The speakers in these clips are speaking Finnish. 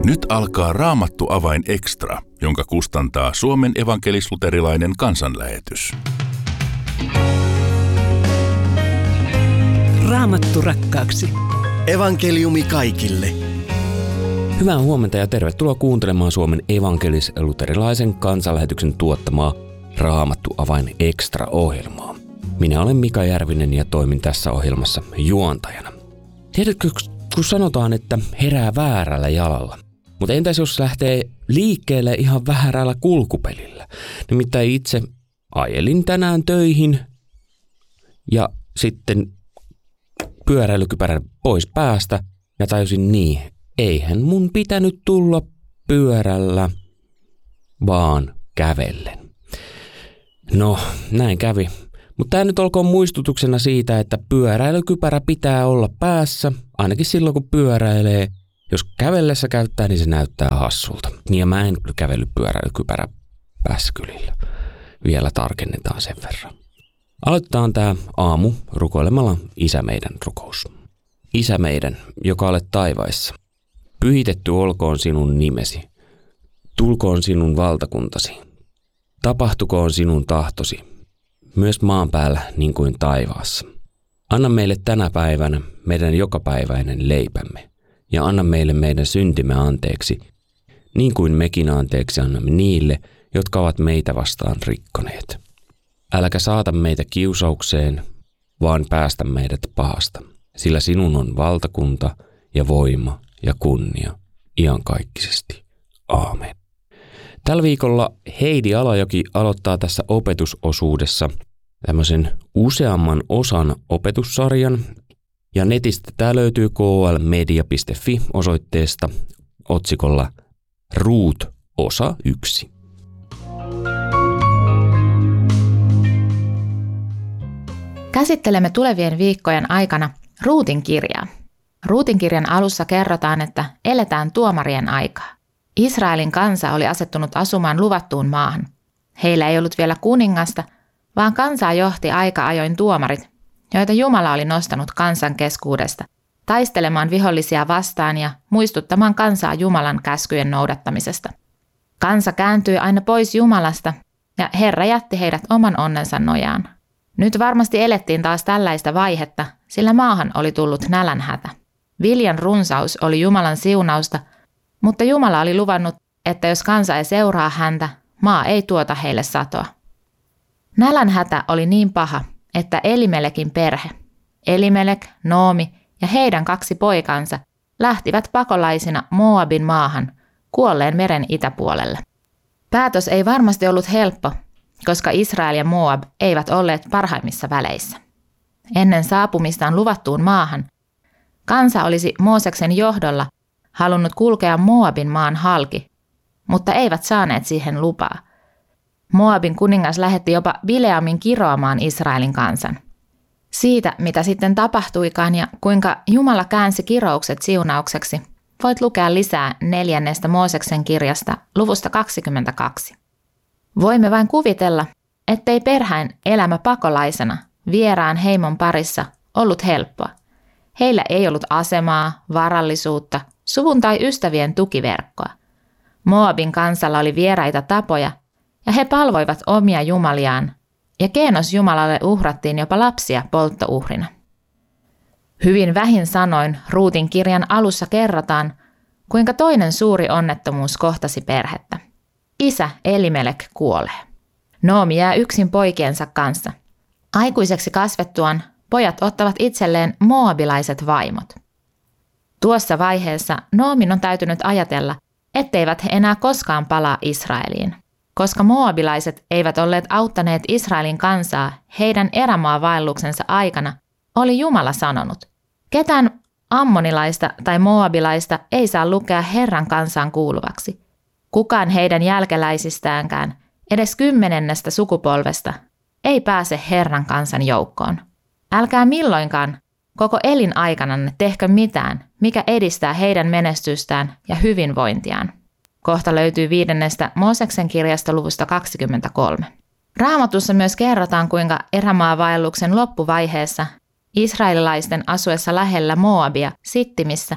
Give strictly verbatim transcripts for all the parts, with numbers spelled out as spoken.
Nyt alkaa Raamattu avain extra, jonka kustantaa Suomen evankelis-luterilainen kansanlähetys. Raamattu rakkaaksi. Evankeliumi kaikille. Hyvää huomenta ja tervetuloa kuuntelemaan Suomen evankelis-luterilaisen kansanlähetyksen tuottamaa Raamattu avain extra-ohjelmaa. Minä olen Mika Järvinen ja toimin tässä ohjelmassa juontajana. Tiedätkö, kun sanotaan, että herää väärällä jalalla? Mutta entäs jos lähtee liikkeelle ihan väärällä kulkupelillä? Nimittäin itse ajelin tänään töihin ja sitten pyöräilykypärän pois päästä ja tajusin niin, eihän mun pitänyt tulla pyörällä, vaan kävellen. No, näin kävi. Mutta tämä nyt olkoon muistutuksena siitä, että pyöräilykypärä pitää olla päässä, ainakin silloin kun pyöräilee. Jos kävellessä käyttää, niin se näyttää hassulta. Niin ja mä en kävellyt pyöräilykypärä päässäkylillä. Vielä tarkennetaan sen verran. Aloitetaan tämä aamu rukoilemalla Isä meidän rukous. Isä meidän, joka olet taivaissa. Pyhitetty olkoon sinun nimesi. Tulkoon sinun valtakuntasi. Tapahtukoon sinun tahtosi. Myös maan päällä niin kuin taivaassa. Anna meille tänä päivänä meidän jokapäiväinen leipämme. Ja anna meille meidän syntimme anteeksi, niin kuin mekin anteeksi annamme niille, jotka ovat meitä vastaan rikkoneet. Äläkä saata meitä kiusaukseen, vaan päästä meidät pahasta, sillä sinun on valtakunta ja voima ja kunnia iankaikkisesti. Aamen. Tällä viikolla Heidi Alajoki aloittaa tässä opetusosuudessa tämmöisen useamman osan opetussarjan. Ja netistä tämä löytyy k l media piste f i osoitteesta otsikolla Ruut osa yksi. Käsittelemme tulevien viikkojen aikana Ruutin kirjaa. Ruutin kirjan alussa kerrotaan, että eletään tuomarien aikaa. Israelin kansa oli asettunut asumaan luvattuun maahan. Heillä ei ollut vielä kuningasta, vaan kansaa johti aika ajoin tuomarit, joita Jumala oli nostanut kansan keskuudesta, taistelemaan vihollisia vastaan ja muistuttamaan kansaa Jumalan käskyjen noudattamisesta. Kansa kääntyi aina pois Jumalasta ja Herra jätti heidät oman onnensa nojaan. Nyt varmasti elettiin taas tällaista vaihetta, sillä maahan oli tullut nälänhätä. Viljan runsaus oli Jumalan siunausta, mutta Jumala oli luvannut, että jos kansa ei seuraa häntä, maa ei tuota heille satoa. Nälänhätä oli niin paha, että Elimelekin perhe, Elimelek, Noomi ja heidän kaksi poikansa lähtivät pakolaisina Moabin maahan, kuolleen meren itäpuolelle. Päätös ei varmasti ollut helppo, koska Israel ja Moab eivät olleet parhaimmissa väleissä. Ennen saapumistaan luvattuun maahan, kansa olisi Mooseksen johdolla halunnut kulkea Moabin maan halki, mutta eivät saaneet siihen lupaa. Moabin kuningas lähetti jopa Bileamin kiroamaan Israelin kansan. Siitä, mitä sitten tapahtuikaan ja kuinka Jumala käänsi kiroukset siunaukseksi, voit lukea lisää neljännestä Mooseksen kirjasta luvusta kaksikymmentäkaksi. Voimme vain kuvitella, ettei perheen elämä pakolaisena vieraan heimon parissa ollut helppoa. Heillä ei ollut asemaa, varallisuutta, suvun tai ystävien tukiverkkoa. Moabin kansalla oli vieraita tapoja, ja he palvoivat omia jumaliaan, ja Keenos Jumalalle uhrattiin jopa lapsia polttouhrina. Hyvin vähin sanoin Ruutin kirjan alussa kerrotaan, kuinka toinen suuri onnettomuus kohtasi perhettä. Isä Elimelek kuolee. Noomi jää yksin poikiensa kanssa. Aikuiseksi kasvettuaan pojat ottavat itselleen moabilaiset vaimot. Tuossa vaiheessa Noomin on täytynyt ajatella, etteivät he enää koskaan palaa Israeliin. Koska moabilaiset eivät olleet auttaneet Israelin kansaa heidän erämaavaelluksensa aikana, oli Jumala sanonut, ketään ammonilaista tai moabilaista ei saa lukea Herran kansaan kuuluvaksi. Kukaan heidän jälkeläisistäänkään, edes kymmenennestä sukupolvesta, ei pääse Herran kansan joukkoon. Älkää milloinkaan koko elinaikananne tehkö mitään, mikä edistää heidän menestystään ja hyvinvointiaan. Kohta löytyy viidennestä Mooseksen kirjasta luvusta kaksikymmentäkolme. Raamatussa myös kerrotaan, kuinka erämaavaelluksen loppuvaiheessa israelilaisten asuessa lähellä Moabia Sittimissä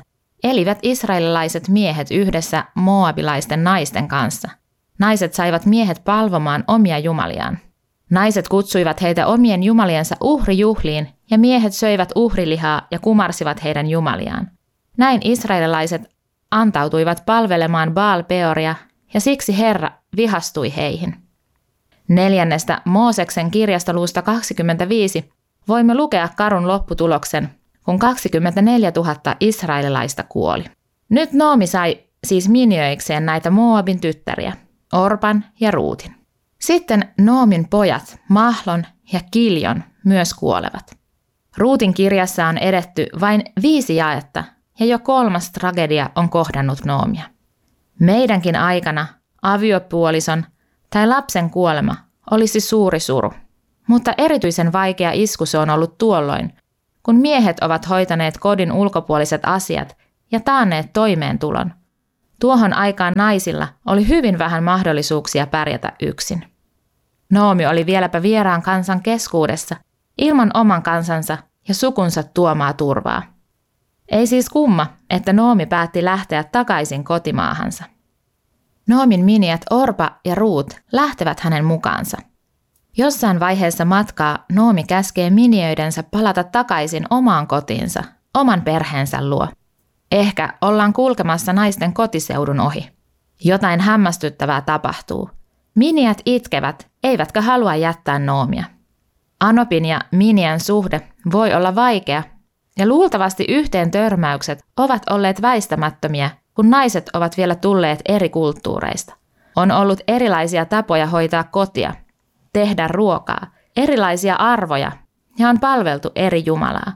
elivät israelilaiset miehet yhdessä moabilaisten naisten kanssa. Naiset saivat miehet palvomaan omia jumaliaan. Naiset kutsuivat heitä omien jumaliensa uhrijuhliin, ja miehet söivät uhrilihaa ja kumarsivat heidän jumaliaan. Näin israelilaiset antautuivat palvelemaan Baal-peoria, ja siksi Herra vihastui heihin. Neljännestä Mooseksen kirjasta luvusta kaksikymmentäviisi voimme lukea karun lopputuloksen, kun kaksikymmentäneljätuhatta israelilaista kuoli. Nyt Noomi sai siis minioikseen näitä Moabin tyttäriä, Orpan ja Ruutin. Sitten Noomin pojat, Mahlon ja Kiljon, myös kuolevat. Ruutin kirjassa on edetty vain viisi jaetta, ja jo kolmas tragedia on kohdannut Noomia. Meidänkin aikana aviopuolison tai lapsen kuolema olisi suuri suru, mutta erityisen vaikea isku se on ollut tuolloin, kun miehet ovat hoitaneet kodin ulkopuoliset asiat ja taanneet toimeentulon. Tuohon aikaan naisilla oli hyvin vähän mahdollisuuksia pärjätä yksin. Noomi oli vieläpä vieraan kansan keskuudessa, ilman oman kansansa ja sukunsa tuomaa turvaa. Ei siis kumma, että Noomi päätti lähteä takaisin kotimaahansa. Noomin miniät Orpa ja Ruut lähtevät hänen mukaansa. Jossain vaiheessa matkaa Noomi käskee miniöidensä palata takaisin omaan kotiinsa, oman perheensä luo. Ehkä ollaan kulkemassa naisten kotiseudun ohi. Jotain hämmästyttävää tapahtuu. Miniät itkevät, eivätkä halua jättää Noomia. Anopin ja Minian suhde voi olla vaikea, ja luultavasti yhteen törmäykset ovat olleet väistämättömiä, kun naiset ovat vielä tulleet eri kulttuureista. On ollut erilaisia tapoja hoitaa kotia, tehdä ruokaa, erilaisia arvoja ja on palveltu eri jumalaa.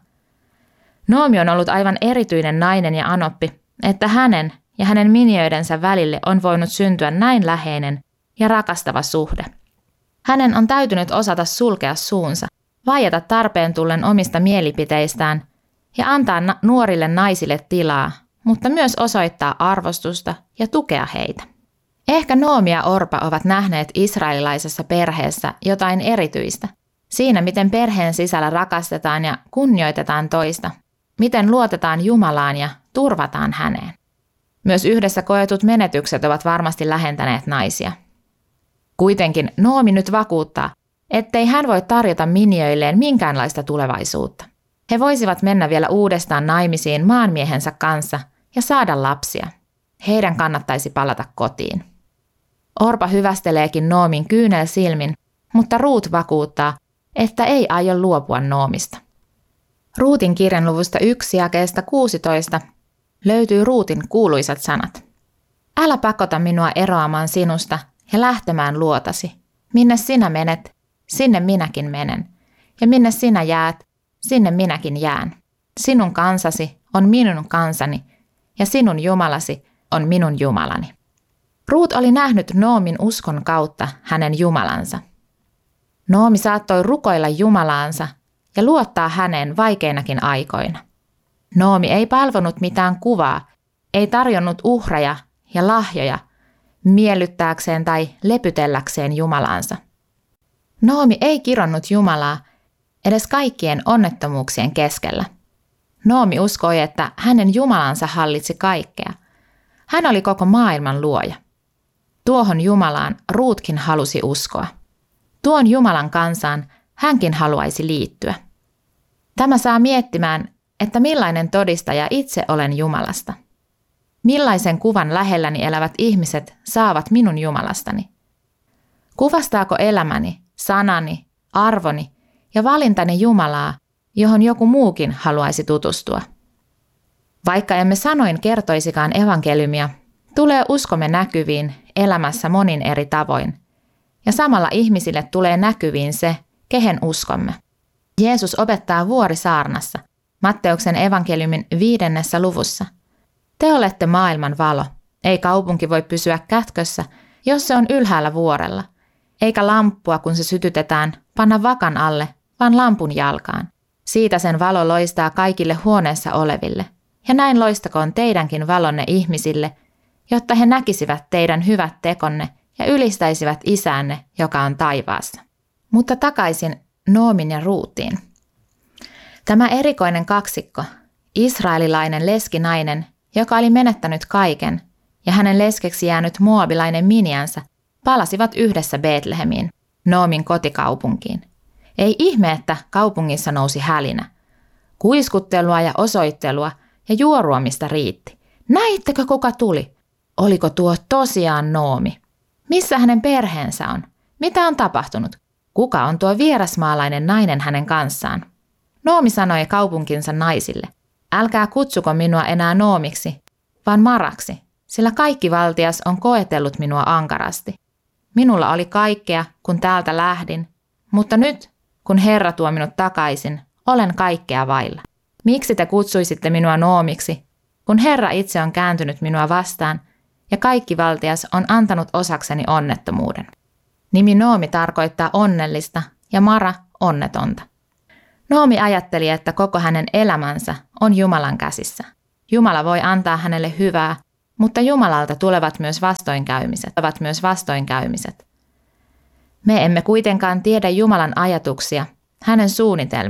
Noomi on ollut aivan erityinen nainen ja Anoppi, että hänen ja hänen miniöidensä välille on voinut syntyä näin läheinen ja rakastava suhde. Hänen on täytynyt osata sulkea suunsa, vaieta tarpeen tullen omista mielipiteistään ja antaa na- nuorille naisille tilaa, mutta myös osoittaa arvostusta ja tukea heitä. Ehkä Noomi ja Orpa ovat nähneet israelilaisessa perheessä jotain erityistä, siinä miten perheen sisällä rakastetaan ja kunnioitetaan toista, miten luotetaan Jumalaan ja turvataan häneen. Myös yhdessä koetut menetykset ovat varmasti lähentäneet naisia. Kuitenkin Noomi nyt vakuuttaa, ettei hän voi tarjota miniöilleen minkäänlaista tulevaisuutta. He voisivat mennä vielä uudestaan naimisiin maanmiehensä kanssa ja saada lapsia. Heidän kannattaisi palata kotiin. Orpa hyvästeleekin Noomin kyynel silmin, mutta Ruut vakuuttaa, että ei aio luopua Noomista. Ruutin kirjan luvusta yksi jakeesta kuusitoista löytyy Ruutin kuuluisat sanat. Älä pakota minua eroamaan sinusta ja lähtemään luotasi. Minne sinä menet, sinne minäkin menen. Ja minne sinä jäät, sinne minäkin jään. Sinun kansasi on minun kansani ja sinun Jumalasi on minun Jumalani. Ruut oli nähnyt Noomin uskon kautta hänen Jumalansa. Noomi saattoi rukoilla Jumalaansa ja luottaa häneen vaikeinakin aikoina. Noomi ei palvonut mitään kuvaa, ei tarjonnut uhreja ja lahjoja miellyttääkseen tai lepytelläkseen Jumalaansa. Noomi ei kironnut Jumalaa edes kaikkien onnettomuuksien keskellä. Noomi uskoi, että hänen Jumalansa hallitsi kaikkea. Hän oli koko maailman luoja. Tuohon Jumalaan Ruutkin halusi uskoa. Tuon Jumalan kansaan hänkin haluaisi liittyä. Tämä saa miettimään, että millainen todistaja itse olen Jumalasta. Millaisen kuvan lähelläni elävät ihmiset saavat minun Jumalastani? Kuvastaako elämäni, sanani, arvoni ja valintani Jumalaa, johon joku muukin haluaisi tutustua? Vaikka emme sanoin kertoisikaan evankeliumia, tulee uskomme näkyviin elämässä monin eri tavoin, ja samalla ihmisille tulee näkyviin se, kehen uskomme. Jeesus opettaa vuorisaarnassa, Matteuksen evankeliumin viidennessä luvussa. Te olette maailman valo. Ei kaupunki voi pysyä kätkössä, jos se on ylhäällä vuorella, eikä lamppua, kun se sytytetään, panna vakan alle, vaan lampun jalkaan. Siitä sen valo loistaa kaikille huoneessa oleville, ja näin loistakoon teidänkin valonne ihmisille, jotta he näkisivät teidän hyvät tekonne ja ylistäisivät Isäänne, joka on taivaassa. Mutta takaisin Noomin ja Ruutiin. Tämä erikoinen kaksikko, israelilainen leskinainen joka oli menettänyt kaiken, ja hänen leskeksi jäänyt moabilainen miniänsä palasivat yhdessä Betlehemiin, Noomin kotikaupunkiin. Ei ihme, että kaupungissa nousi hälinä. Kuiskuttelua ja osoittelua ja juoruamista riitti. Näittekö, kuka tuli? Oliko tuo tosiaan Noomi? Missä hänen perheensä on? Mitä on tapahtunut? Kuka on tuo vierasmaalainen nainen hänen kanssaan? Noomi sanoi kaupunkinsa naisille, älkää kutsuko minua enää Noomiksi, vaan Maraksi, sillä kaikki valtias on koetellut minua ankarasti. Minulla oli kaikkea, kun täältä lähdin, mutta nyt, kun Herra tuo minut takaisin, olen kaikkea vailla. Miksi te kutsuisitte minua Noomiksi, kun Herra itse on kääntynyt minua vastaan ja kaikki valtias on antanut osakseni onnettomuuden? Nimi Noomi tarkoittaa onnellista ja Mara onnetonta. Noomi ajatteli, että koko hänen elämänsä on Jumalan käsissä. Jumala voi antaa hänelle hyvää, mutta Jumalalta tulevat myös vastoinkäymiset. Ovat myös vastoinkäymiset. Me emme kuitenkaan tiedä Jumalan ajatuksia, hänen suunnitelmia.